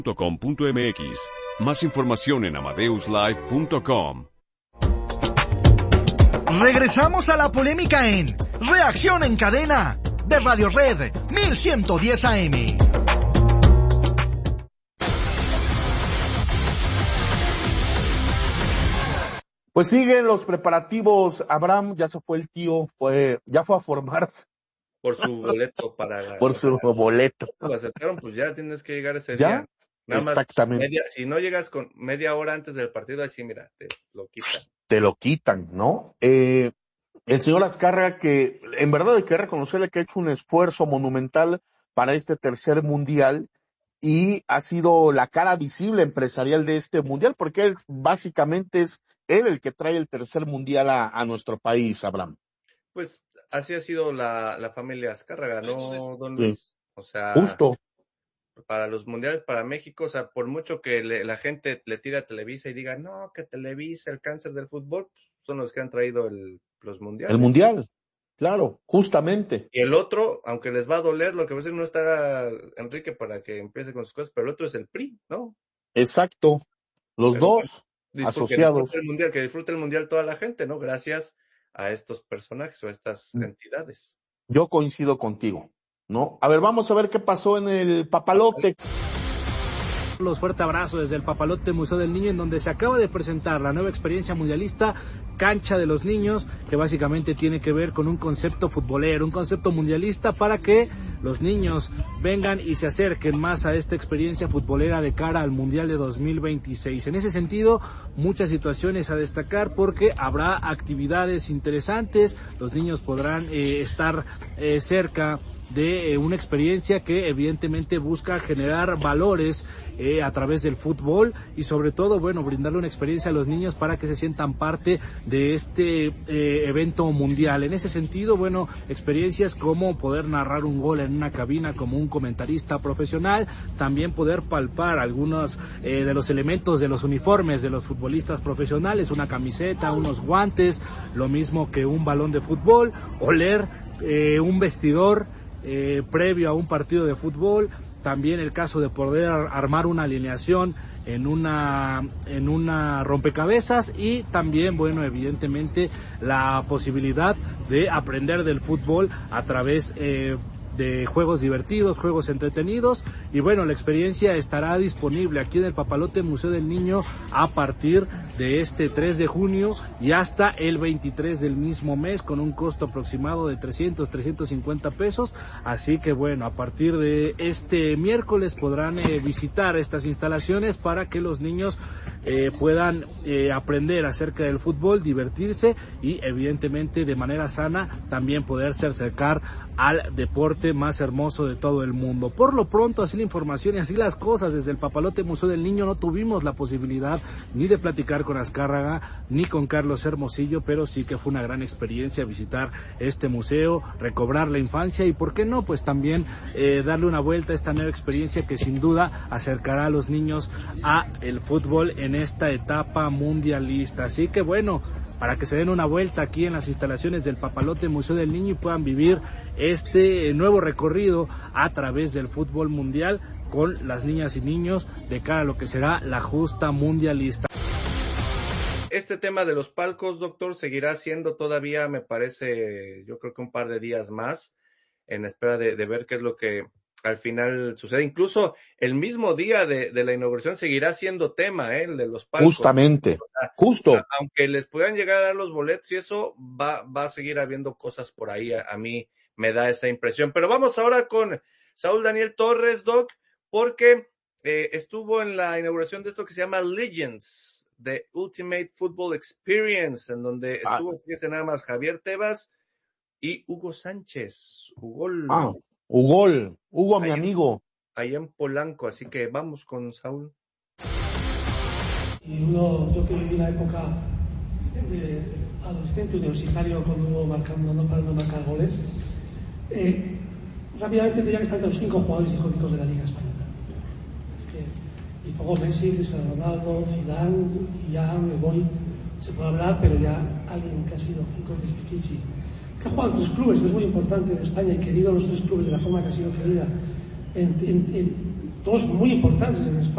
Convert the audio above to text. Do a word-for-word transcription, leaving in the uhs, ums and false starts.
punto com punto m x. Más información en amadeus live punto com. Regresamos a la polémica en Reacción en Cadena de Radio Red mil ciento diez A M. Pues siguen los preparativos. Abraham, ya se fue el tío, fue, ya fue a formarse. Por su boleto para... La, Por su para, boleto. Lo aceptaron, pues ya tienes que llegar ese ¿Ya? día. Nada Exactamente. Más media, si no llegas con media hora antes del partido, así mira, te lo quitan. Te lo quitan, ¿no? Eh, el señor Azcárraga, que en verdad hay que reconocerle que ha hecho un esfuerzo monumental para este tercer mundial y ha sido la cara visible empresarial de este mundial, porque él, básicamente es él el que trae el tercer mundial a, a nuestro país, Abraham. Pues así ha sido la, la familia Azcárraga, ¿no, don Sí. Luis? O sea, Justo. Para los mundiales, para México, o sea, por mucho que le, la gente le tira a Televisa y diga, no, que Televisa, el cáncer del fútbol, son los que han traído el, los mundiales. El mundial, claro, justamente. Y el otro, aunque les va a doler, lo que a veces no está Enrique para que empiece con sus cosas, pero el otro es el P R I, ¿no? Exacto. Los pero, dos bueno, asociados. Que disfrute el mundial, que disfrute el mundial toda la gente, ¿no? Gracias a estos personajes o a estas Mm. entidades. Yo coincido contigo, ¿no? A ver, vamos a ver qué pasó en el Papalote. Los fuerte abrazo desde el Papalote Museo del Niño, en donde se acaba de presentar la nueva experiencia mundialista Cancha de los Niños, que básicamente tiene que ver con un concepto futbolero, un concepto mundialista para que los niños vengan y se acerquen más a esta experiencia futbolera de cara al Mundial de dos mil veintiséis. En ese sentido, muchas situaciones a destacar porque habrá actividades interesantes, los niños podrán eh, estar eh, cerca de eh, una experiencia que evidentemente busca generar valores eh, a través del fútbol y sobre todo, bueno, brindarle una experiencia a los niños para que se sientan parte de este eh, evento mundial. En ese sentido, bueno, experiencias como poder narrar un gol en una cabina como un comentarista profesional, también poder palpar algunos eh, de los elementos de los uniformes de los futbolistas profesionales, una camiseta, unos guantes, lo mismo que un balón de fútbol, oler eh, un vestidor Eh, previo a un partido de fútbol, también el caso de poder armar una alineación en una en una rompecabezas y también, bueno, evidentemente la posibilidad de aprender del fútbol a través eh, de juegos divertidos, juegos entretenidos y bueno, la experiencia estará disponible aquí en el Papalote Museo del Niño a partir de este tres de junio y hasta el veintitrés del mismo mes con un costo aproximado de trescientos, trescientos cincuenta pesos, así que bueno, a partir de este miércoles podrán eh, visitar estas instalaciones para que los niños eh, puedan eh, aprender acerca del fútbol, divertirse y evidentemente de manera sana también poderse acercar al deporte más hermoso de todo el mundo. Por lo pronto, así la información y así las cosas desde el Papalote Museo del Niño. No tuvimos la posibilidad ni de platicar con Azcárraga ni con Carlos Hermosillo, pero sí que fue una gran experiencia visitar este museo, recobrar la infancia y por qué no, pues también eh, darle una vuelta a esta nueva experiencia que sin duda acercará a los niños a el fútbol en esta etapa mundialista. Así que bueno, para que se den una vuelta aquí en las instalaciones del Papalote Museo del Niño y puedan vivir este nuevo recorrido a través del fútbol mundial con las niñas y niños de cara a lo que será la justa mundialista. Este tema de los palcos, doctor, seguirá siendo todavía, me parece, yo creo que un par de días más, en espera de, de ver qué es lo que al final sucede. Incluso el mismo día de, de la inauguración seguirá siendo tema, ¿eh? El de los palcos. Justamente, o sea, justo. A, aunque les puedan llegar a dar los boletos y eso, va, va a seguir habiendo cosas por ahí. A, a mí me da esa impresión. Pero vamos ahora con Saúl Daniel Torres, Doc, porque eh, estuvo en la inauguración de esto que se llama Legends, The Ultimate Football Experience, en donde estuvo, ah. fíjese nada más, Javier Tebas y Hugo Sánchez. Hugo. Ah. Hugo, Hugo, mi ahí, amigo. Ahí en Polanco, así que vamos con Saúl. Y uno, yo que viví la época de adolescente universitario con Hugo marcando, no parando de marcar goles, eh, rápidamente tenía que estar entre los cinco jugadores icónicos de la Liga Española. Es que, y pongo Messi, Cristiano Ronaldo, Zidane, Ian, Boy, se puede hablar, pero ya alguien que ha sido cinco de Pichichi, que ha jugado en tres clubes, que es muy importante de España y querido los tres clubes de la forma que ha sido querida, en, en, en, todos muy importantes en España.